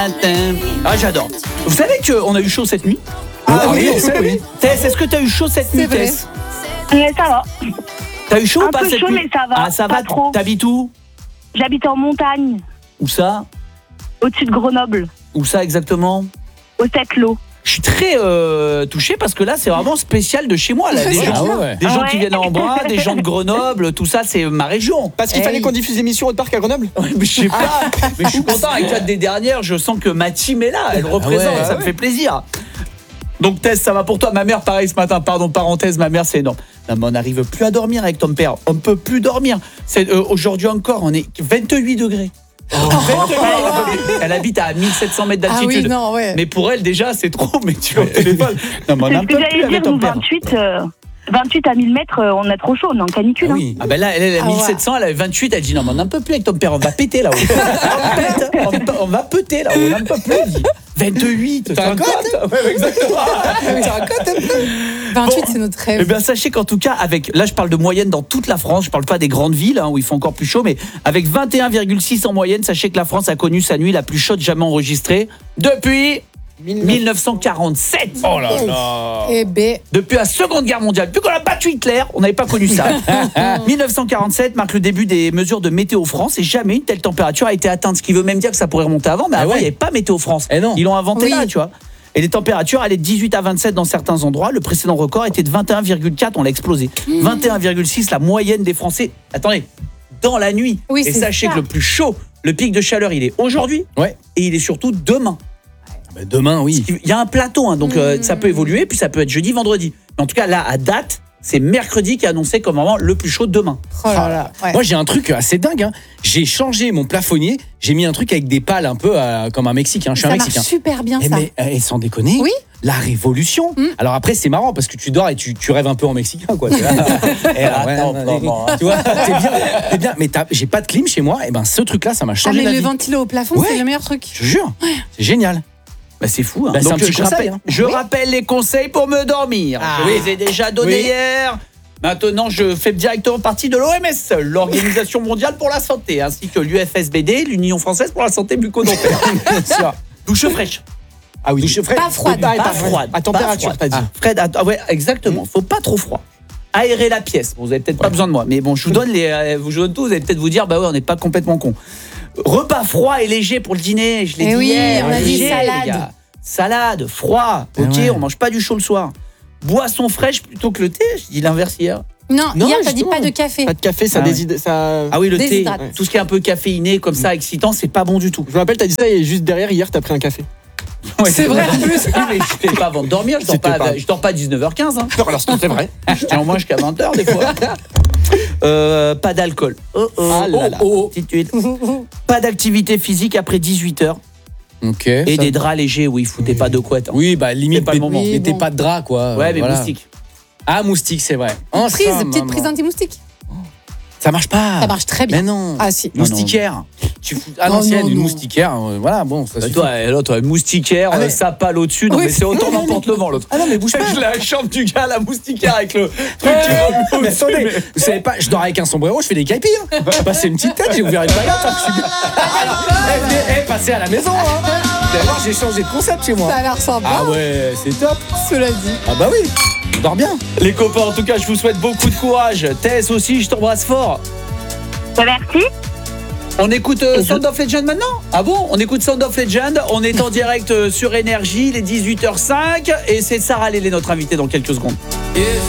matin. Ah, j'adore. Vous savez qu'on a eu chaud cette nuit? Oui, on sait, oui. Tess, est-ce que t'as eu chaud cette nuit, vrai. Tess? Ça va. T'as eu chaud Un ou pas peu cette chaud, nuit? mais ça va. Ah, ça Pas va. trop. T'habites où? J'habite en montagne, Où ça? au-dessus de Grenoble, Où ça exactement? au Sept-Lô. Je suis très touché parce que là, c'est vraiment spécial de chez moi. Là. Des gens, des gens qui Ouais. viennent en bras, des gens de Grenoble, tout ça, c'est ma région. Parce qu'il fallait qu'on diffuse l'émission au parc à Grenoble. Ouais, mais je sais pas. Mais je suis content avec la des dernières. Je sens que ma team est là. Elle représente. Ça me fait plaisir. Donc Tess, ça va pour toi. Ma mère, pareil ce matin. Pardon, parenthèse. Ma mère, c'est énorme. Non, mais on n'arrive plus à dormir avec ton père. On ne peut plus dormir. C'est aujourd'hui encore. On est 28 degrés. 28. Elle habite à 1700 mètres d'altitude. Ah oui, non, ouais. Mais pour elle déjà c'est trop. Mais tu es au téléphone. Non, mais on C'est a un ce peu que plus j'allais avec dire, ton nous, père. 28 à 1000 mètres, on a trop chaud, on est en canicule. Hein. Ah ben là, elle a 1700, elle avait 28, elle dit non mais on n'en peut plus avec ton père, on va péter là-haut. on va péter là-haut, on n'en peut plus. Elle dit 28, T'as un code? Ouais, exactement. T'as un code? 28, c'est notre Eh rêve. bien sachez qu'en tout cas, là je parle de moyenne dans toute la France, je parle pas des grandes villes où il fait encore plus chaud, mais avec 21,6 en moyenne, sachez que la France a connu sa nuit la plus chaude jamais enregistrée depuis 1947. Oh là là. Eh ben, Depuis la Seconde Guerre mondiale, depuis qu'on a battu Hitler, on n'avait pas connu ça. 1947 marque le début des mesures de Météo France et jamais une telle température a été atteinte. Ce qui veut même dire que ça pourrait remonter avant, mais avant il n'y avait pas Météo France. Eh non. Ils l'ont inventé Oui. là, tu vois. Et les températures allaient de 18 à 27 dans certains endroits. Le précédent record était de 21,4, on l'a explosé. 21,6, la moyenne des Français. Attendez, dans la nuit. Oui, et c'est sachez ça. que le plus chaud, le pic de chaleur, il est aujourd'hui. Ouais. Et il est surtout demain. Bah, demain, oui. Il y a un plateau, donc ça peut évoluer, puis ça peut être jeudi, vendredi. Mais en tout cas, là, à date, c'est mercredi qui est annoncé comme vraiment le plus chaud demain. oh là là. Ouais. Moi, j'ai un truc assez dingue. J'ai changé mon plafonnier. J'ai mis un truc avec des pales un peu comme un Mexicain. Je suis Ça un marche Mexicain. super bien, Eh, ça. mais sans déconner, Oui. la révolution. Alors après, c'est marrant parce que tu dors et tu rêves un peu en mexicain, quoi. Tu vois. Et là, tu vois, t'es bien. Mais j'ai pas de clim chez moi. Et ben, ce truc-là, ça m'a Ah, changé mais la le vie. ventilo au plafond, Ouais. c'est le meilleur truc. Je te jure, c'est génial. Bah c'est fou. Bah, c'est un petit je conseil, rappelle, je rappelle les conseils pour me dormir. Je les ai déjà donnés hier. Maintenant, je fais directement partie de l'OMS, l'Organisation mondiale pour la santé, ainsi que l'UFSBD, l'Union française pour la santé bucco-dentaire. Douche fraîche. Ah oui, douche fraîche. Pas froide. Pas froide. À température, t'as dit. Fred, ouais, exactement. Faut pas trop froid. Aérer la pièce. Bon, vous avez peut-être pas besoin de moi, mais bon, je vous donne tout. Vous allez peut-être vous dire, bah ouais, on n'est pas complètement con. Repas froid et léger pour le dîner. Je l'ai dit oui, hier. on a dit léger, salade. les gars. Salade, froid. Ok, ouais. on mange pas du chaud le soir. Boisson fraîche plutôt que le thé. Je dis l'inverse hier. Non, Non, hier, t'as dit justement. pas de café. Pas de café, ça Ah ouais. décide. Ça... Ah oui, le thé. Déshydrate. Tout ce qui est un peu caféiné, comme ça, excitant, c'est pas bon du tout. Je me rappelle, t'as dit ça et juste derrière, hier, t'as pris un café. Ouais, C'est vrai, en plus. Oui, mais je fais pas avant de dormir. Je dors C'était pas, pas- je dors pas à 19h15. Hein. Non, alors c'est vrai. Je tiens au moins jusqu'à 20h des fois. Pas d'alcool. Ah là là. Petite huile. Pas d'activité physique après 18h. Ok. Et des draps légers, oui, foutez pas de couette. Hein. Oui, bah limite, C'est pas le moment. mettez bon. pas de drap, quoi. Ouais, mais Voilà. moustique. Ah, moustique, c'est vrai. Oh, Prise, ça, petite maman. prise anti-moustique. Ça marche pas. Ça marche très bien. Mais non. Ah si. Moustiquaire. Tu fous à Non, l'ancienne, non, une non. moustiquaire. Voilà, bon, ça suffit. Toi, l'autre, moustiquaire, Ah, mais- ça pâle au-dessus. Non, Oui. mais c'est autant n'emporte le vent, l'autre. Ah non, mais bouge pas. La chambre du gars, la moustiquaire avec le truc qui va Mais attendez, vous savez pas, je dors avec un sombrero, je fais des caipis. Hein. J'ai passé une petite tête, j'ai ouvert une baguette. Hein, je suis bien. Passez à la maison. Hein. Vous allez voir, j'ai changé de concept chez moi. Ça a l'air sympa, Ah ouais, c'est top. cela dit. Ah bah oui, je dors bien. Les copains, en tout cas, je vous souhaite beaucoup de courage. Tess aussi, je t'embrasse fort. Merci. On écoute Sound of Legend maintenant? Ah bon? On écoute Sound of Legend. On est en direct sur Énergie, les 18h05. Et c'est Sarah Lélé, notre invitée, dans quelques secondes.